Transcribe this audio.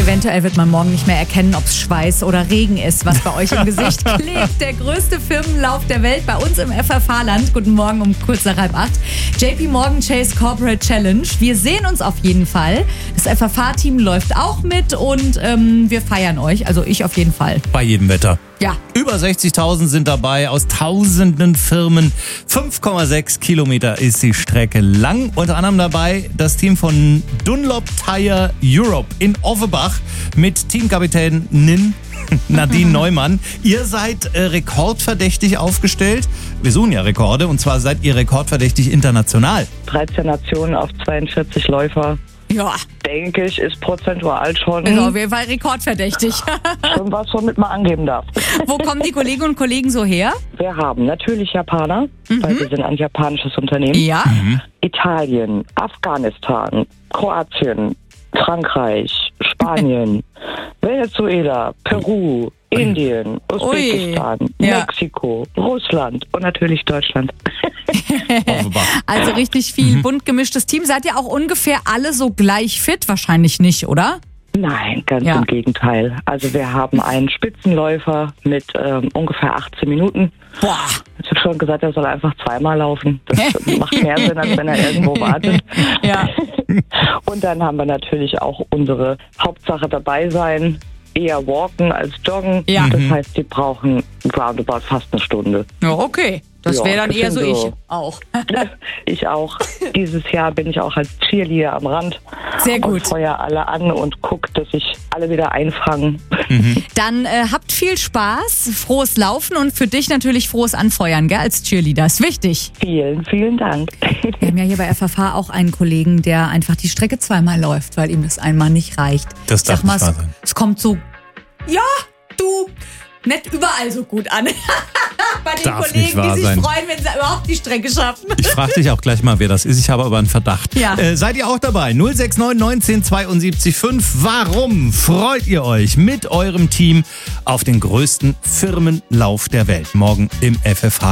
Eventuell wird man morgen nicht mehr erkennen, ob es Schweiß oder Regen ist, was bei euch im Gesicht klebt. Der größte Firmenlauf der Welt bei uns im FFH-Land. Guten Morgen um kurz nach 7:30. JP Morgan Chase Corporate Challenge. Wir sehen uns auf jeden Fall. Das FFH-Team läuft auch mit und wir feiern euch. Also ich auf jeden Fall. Bei jedem Wetter. Ja. Über 60.000 sind dabei aus tausenden Firmen. 5,6 Kilometer ist die Strecke lang. Unter anderem dabei das Team von Dunlop Tire Europe in Offenbach mit Teamkapitänin Nadine Neumann. Ihr seid rekordverdächtig aufgestellt. Wir suchen ja Rekorde und zwar seid ihr rekordverdächtig international. 13 Nationen auf 42 Läufer. Ja. Denke ich, ist prozentual schon Ist auf jeden Fall rekordverdächtig. schon was, womit man angeben darf. Wo kommen die Kolleginnen und Kollegen so her? Wir haben natürlich Japaner, weil wir sind ein japanisches Unternehmen. Ja. Italien, Afghanistan, Kroatien, Frankreich, Spanien, Venezuela, Peru, Indien, Usbekistan, Ja. Mexiko, Russland und natürlich Deutschland. Offenbach. Also richtig viel bunt gemischtes Team. Seid ihr auch ungefähr alle so gleich fit? Wahrscheinlich nicht, oder? Nein, ganz Ja. im Gegenteil. Also wir haben einen Spitzenläufer mit ungefähr 18 Minuten. Boah. Ich habe schon gesagt, er soll einfach zweimal laufen. Das macht mehr Sinn, als wenn er irgendwo wartet. Ja. Und dann haben wir natürlich auch unsere Hauptsache dabei sein. Eher walken als joggen. Ja. Das heißt, die brauchen roundabout fast eine Stunde. Ja, okay. Das Ja, wäre dann das eher so sind ich so- auch. Ich auch. Dieses Jahr bin ich auch als Cheerleader am Rand. Sehr Und gut. feuer alle an und guck, dass ich alle wieder einfange. Dann habt viel Spaß, frohes Laufen und für dich natürlich frohes Anfeuern, gell, als Cheerleader. Ist wichtig. Vielen, vielen Dank. Wir haben ja hier bei FFH auch einen Kollegen, der einfach die Strecke zweimal läuft, weil ihm das einmal nicht reicht. Das darf Sag mal, nicht wahr sein. es kommt so, ja, du, nicht überall so gut an. Bei den Darf Kollegen, nicht wahr die sich sein. freuen, wenn sie überhaupt die Strecke schaffen. Ich frage dich auch gleich mal, wer das ist. Ich habe aber einen Verdacht. Ja. Seid ihr auch dabei? 069 19 72 5. Warum freut ihr euch mit eurem Team auf den größten Firmenlauf der Welt? Morgen im FFH.